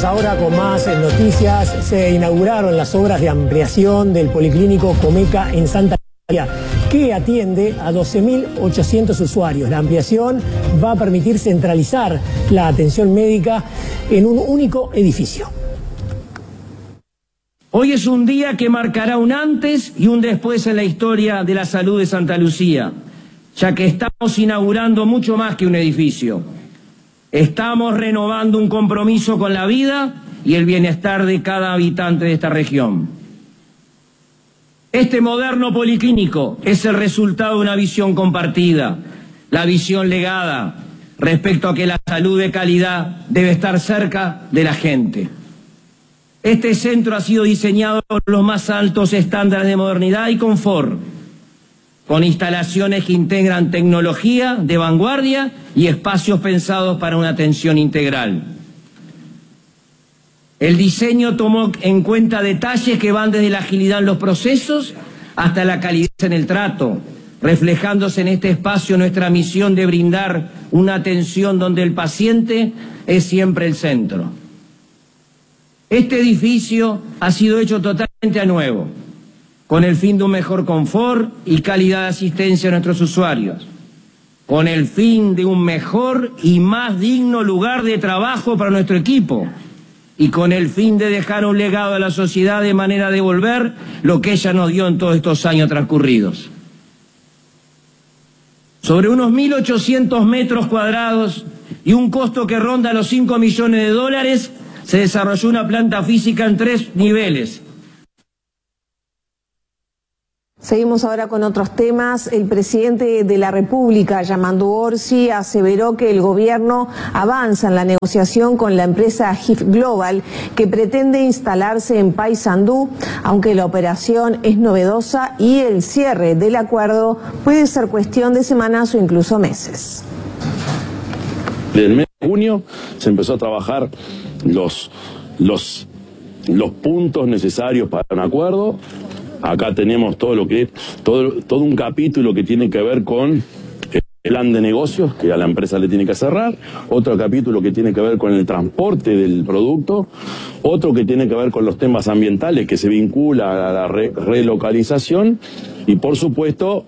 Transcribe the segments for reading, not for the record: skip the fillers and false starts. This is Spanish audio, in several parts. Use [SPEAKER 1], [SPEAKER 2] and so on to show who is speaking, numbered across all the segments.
[SPEAKER 1] ahora con más noticias. Se inauguraron las obras de ampliación del Policlínico Comeca en Santa María, que atiende a 12.800 usuarios. La ampliación va a permitir centralizar la atención médica en un único edificio.
[SPEAKER 2] Hoy es un día que marcará un antes y un después en la historia de la salud de Santa Lucía, ya que estamos inaugurando mucho más que un edificio. Estamos renovando un compromiso con la vida y el bienestar de cada habitante de esta región. Este moderno policlínico es el resultado de una visión compartida, la visión legada respecto a que la salud de calidad debe estar cerca de la gente. Este centro ha sido diseñado con los más altos estándares de modernidad y confort, con instalaciones que integran tecnología de vanguardia y espacios pensados para una atención integral. El diseño tomó en cuenta detalles que van desde la agilidad en los procesos hasta la calidad en el trato, reflejándose en este espacio nuestra misión de brindar una atención donde el paciente es siempre el centro. Este edificio ha sido hecho totalmente a nuevo, con el fin de un mejor confort y calidad de asistencia a nuestros usuarios, con el fin de un mejor y más digno lugar de trabajo para nuestro equipo y con el fin de dejar un legado a la sociedad de manera de devolver lo que ella nos dio en todos estos años transcurridos. Sobre unos 1.800 metros cuadrados y un costo que ronda los $5 millones, se desarrolló una planta física en 3 niveles.
[SPEAKER 3] Seguimos ahora con otros temas. El presidente de la República, Yamandu Orsi, aseveró que el gobierno avanza en la negociación con la empresa HIF Global, que pretende instalarse en Paysandú, aunque la operación es novedosa y el cierre del acuerdo puede ser cuestión de semanas o incluso meses.
[SPEAKER 4] Desde el mes de junio se empezó a trabajar los puntos necesarios para un acuerdo. Acá tenemos todo lo que es, todo un capítulo que tiene que ver con el plan de negocios que a la empresa le tiene que cerrar, otro capítulo que tiene que ver con el transporte del producto, otro que tiene que ver con los temas ambientales que se vincula a la relocalización y por supuesto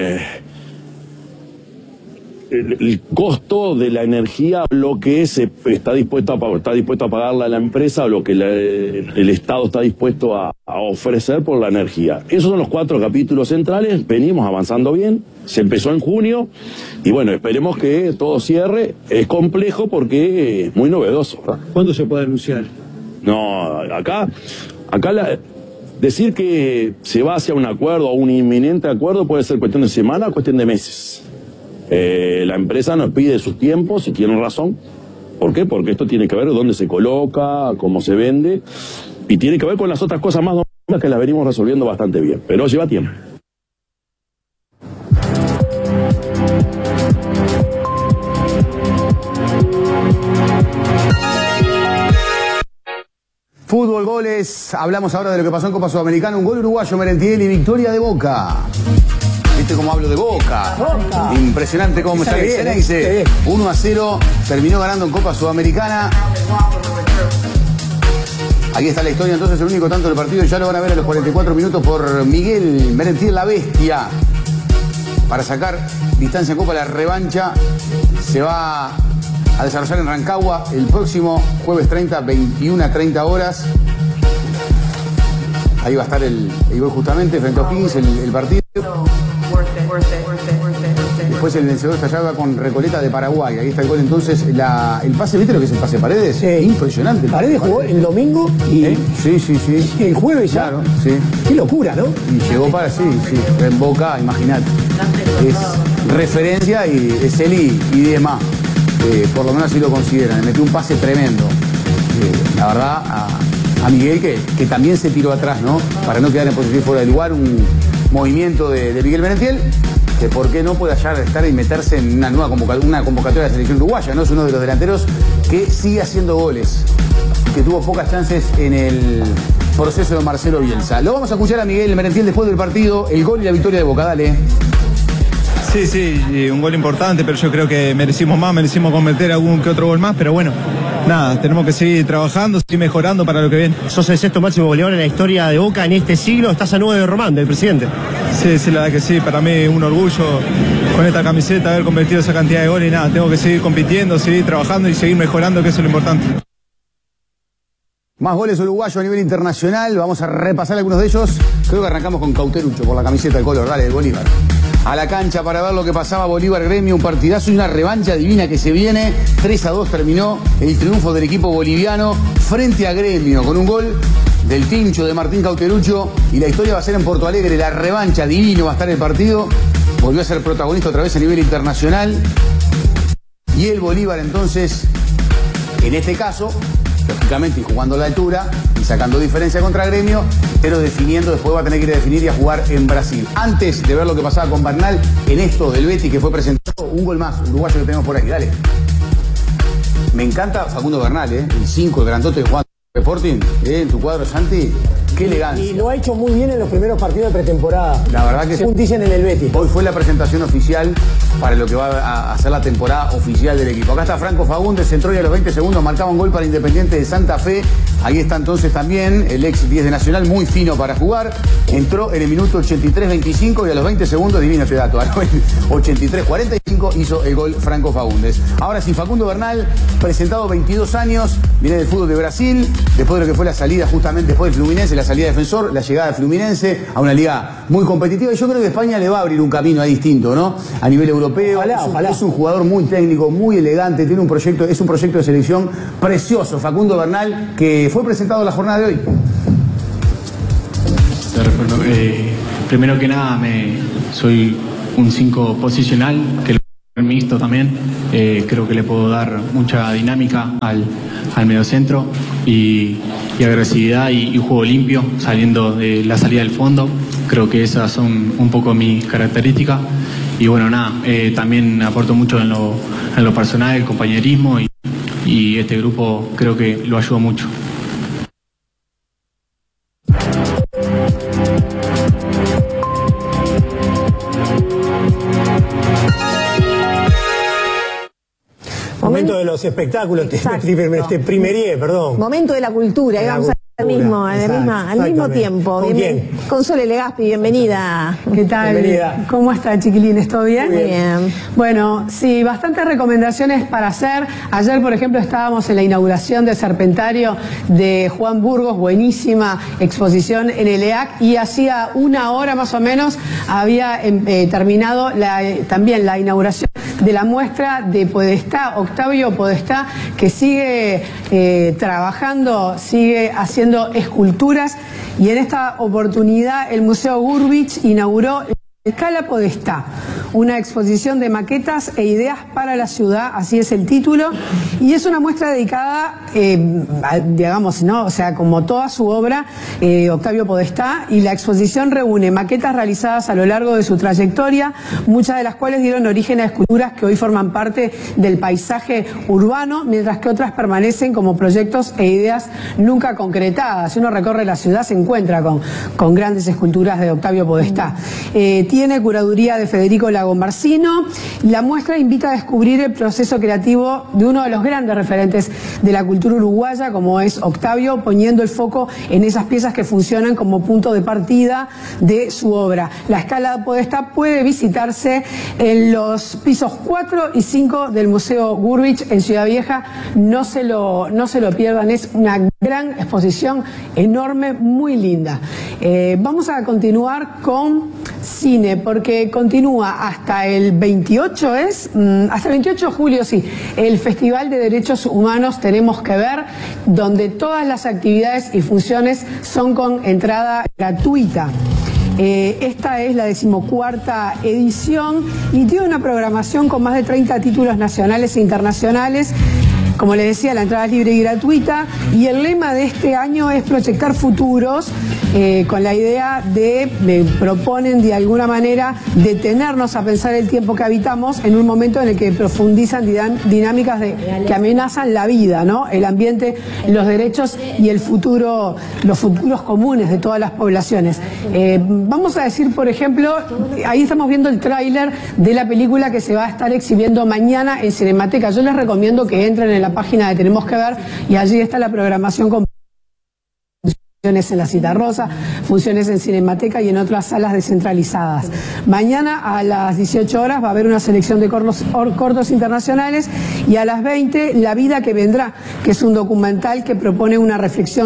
[SPEAKER 4] el costo de la energía, lo que se está dispuesto a pagarle a la empresa o lo que el Estado está dispuesto a ofrecer por la energía. Esos son los 4 capítulos centrales, venimos avanzando bien, se empezó en junio y bueno, esperemos que todo cierre. Es complejo porque es muy novedoso, ¿verdad?
[SPEAKER 5] ¿Cuándo se puede anunciar?
[SPEAKER 4] No, acá decir que se va hacia un acuerdo o un inminente acuerdo puede ser cuestión de semana o cuestión de meses. La empresa nos pide sus tiempos y tienen razón. ¿Por qué? Porque esto tiene que ver dónde se coloca, cómo se vende y tiene que ver con las otras cosas más domésticas que las venimos resolviendo bastante bien, pero lleva tiempo.
[SPEAKER 6] Fútbol, goles, hablamos ahora de lo que pasó en Copa Sudamericana, un gol uruguayo, Merentiel, y victoria de Boca. ¿Viste cómo hablo de Boca? Impresionante cómo me sale el Ceneice. 1-0, terminó ganando en Copa Sudamericana. Aquí está la historia, entonces el único tanto del partido, ya lo van a ver a los 44 minutos por Miguel Merentiel, la bestia. Para sacar distancia en Copa, la revancha se va a desarrollar en Rancagua el próximo jueves 30, 21:30 horas. Ahí va a estar el gol justamente frente a O'Higgins, el partido. Después el vencedor estallaba con Recoleta de Paraguay. Ahí está el gol entonces. El pase, ¿viste lo que es el pase Paredes?
[SPEAKER 1] Sí.
[SPEAKER 6] Impresionante.
[SPEAKER 1] Paredes jugó el domingo y
[SPEAKER 6] sí.
[SPEAKER 1] el jueves ya.
[SPEAKER 6] Claro, sí.
[SPEAKER 1] Qué locura, ¿no?
[SPEAKER 6] Y llegó para, sí. En Boca, imagínate. Es referencia y es él y demás. Por lo menos así lo consideran. Le metió un pase tremendo. La verdad, a Miguel que también se tiró atrás, ¿no? Para no quedar en posición fuera de lugar. Un movimiento de Miguel Merentiel, que por qué no puede hallar estar y meterse en una nueva convocatoria de la selección uruguaya, ¿no? Es uno de los delanteros que sigue haciendo goles, que tuvo pocas chances en el proceso de Marcelo Bielsa. Lo vamos a escuchar a Miguel Merentiel después del partido, el gol y la victoria de Boca. Dale.
[SPEAKER 7] Sí, un gol importante, pero yo creo que merecimos convertir algún que otro gol más, pero bueno,
[SPEAKER 5] nada, tenemos que seguir trabajando, seguir mejorando para lo que viene.
[SPEAKER 7] Sos el sexto máximo goleador en la historia de Boca en este siglo, estás a 9 de Román, del presidente.
[SPEAKER 5] Sí, la verdad que sí, para mí un orgullo con esta camiseta haber convertido esa cantidad de goles y nada, tengo que seguir compitiendo, seguir trabajando y seguir mejorando, que eso es lo importante.
[SPEAKER 6] Más goles uruguayos a nivel internacional, vamos a repasar algunos de ellos. Creo que arrancamos con Cauterucho por la camiseta de color, dale, de Bolívar. A la cancha para ver lo que pasaba Bolívar Gremio, un partidazo y una revancha divina que se viene. 3-2 terminó el triunfo del equipo boliviano frente a Gremio, con un gol del Tincho de Martín Cauterucho, y la historia va a ser en Porto Alegre, la revancha, divino va a estar el partido. Volvió a ser protagonista otra vez a nivel internacional. Y el Bolívar entonces, en este caso, lógicamente jugando a la altura y sacando diferencia contra Gremio, pero definiendo, después va a tener que ir a definir y a jugar en Brasil. Antes de ver lo que pasaba con Bernal en esto del Betis, que fue presentado, un gol más uruguayo que tenemos por ahí, dale. Me encanta Facundo Bernal, el 5, el grandote de Juan Sporting, en tu cuadro, Santi. Qué elegancia.
[SPEAKER 1] Y lo ha hecho muy bien en los primeros partidos de pretemporada.
[SPEAKER 6] La verdad que
[SPEAKER 1] según dicen en el Betis.
[SPEAKER 6] Hoy fue la presentación oficial para lo que va a ser la temporada oficial del equipo. Acá está Franco Fagundes, entró y a los 20 segundos marcaba un gol para Independiente de Santa Fe. Ahí está entonces también el ex 10 de Nacional, muy fino para jugar. Entró en el minuto 83-25 y a los 20 segundos, divino este dato, a los 83-45 hizo el gol Franco Fagundes. Ahora sí, Facundo Bernal, presentado 22 años, viene del fútbol de Brasil, después de lo que fue la salida justamente después del Fluminense, la salida de Defensor, la llegada de Fluminense a una liga muy competitiva, y yo creo que España le va a abrir un camino ahí distinto, ¿no? A nivel europeo. Ojalá. Es un jugador muy técnico, muy elegante, tiene un proyecto, es un proyecto de selección precioso, Facundo Bernal, que fue presentado en la jornada de hoy.
[SPEAKER 8] Primero que nada, soy un 5 posicional, que lo mixto también. Creo que le puedo dar mucha dinámica al mediocentro y agresividad y juego limpio, saliendo de la salida del fondo. Creo que esas son un poco mis características. Y bueno, nada, también aporto mucho en lo personal, el compañerismo, y este grupo creo que lo ayudó mucho.
[SPEAKER 1] Momento de los espectáculos, primerie, perdón.
[SPEAKER 3] Momento de la cultura, ahí vamos al mismo tiempo.
[SPEAKER 1] ¿Con quién?
[SPEAKER 3] Con Sole Legaspi, bienvenida.
[SPEAKER 9] ¿Qué tal?
[SPEAKER 1] Bienvenida.
[SPEAKER 9] ¿Cómo está, chiquilines? ¿Todo bien?
[SPEAKER 3] Muy bien.
[SPEAKER 9] Bueno, sí, bastantes recomendaciones para hacer. Ayer, por ejemplo, estábamos en la inauguración del Serpentario de Juan Burgos, buenísima exposición en el EAC, y hacía una hora más o menos había terminado también la inauguración de la muestra de Podestá, Octavio Podestá, que sigue trabajando, sigue haciendo esculturas, y en esta oportunidad el Museo Gurvich inauguró Escala Podestá, una exposición de maquetas e ideas para la ciudad, así es el título, y es una muestra dedicada, digamos, ¿no? O sea, como toda su obra, Octavio Podestá, y la exposición reúne maquetas realizadas a lo largo de su trayectoria, muchas de las cuales dieron origen a esculturas que hoy forman parte del paisaje urbano, mientras que otras permanecen como proyectos e ideas nunca concretadas. Si uno recorre la ciudad se encuentra con grandes esculturas de Octavio Podestá. Tiene curaduría de Federico Lagombarcino. La muestra invita a descubrir el proceso creativo de uno de los grandes referentes de la cultura uruguaya, como es Octavio, poniendo el foco en esas piezas que funcionan como punto de partida de su obra. La Escala Podestá puede visitarse en los pisos 4 y 5 del Museo Gurvich en Ciudad Vieja. No se lo pierdan, es una gran exposición, enorme, muy linda. Vamos a continuar con cine, porque continúa hasta el 28, hasta el 28 de julio, sí, el Festival de Derechos Humanos Tenemos que Ver, donde todas las actividades y funciones son con entrada gratuita. Esta es la 14ª edición y tiene una programación con más de 30 títulos nacionales e internacionales. Como les decía, la entrada es libre y gratuita, y el lema de este año es proyectar futuros, con la idea proponen de alguna manera detenernos a pensar el tiempo que habitamos en un momento en el que profundizan dinámicas que amenazan la vida, ¿no? El ambiente, los derechos y el futuro, los futuros comunes de todas las poblaciones. Vamos a decir, por ejemplo, ahí estamos viendo el tráiler de la película que se va a estar exhibiendo mañana en Cinemateca. Yo les recomiendo que entren en la la página de Tenemos que Ver, y allí está la programación con funciones en la Citarrosa, funciones en Cinemateca y en otras salas descentralizadas. Mañana a las 18 horas va a haber una selección de cortos internacionales, y a las 20 La vida que vendrá, que es un documental que propone una reflexión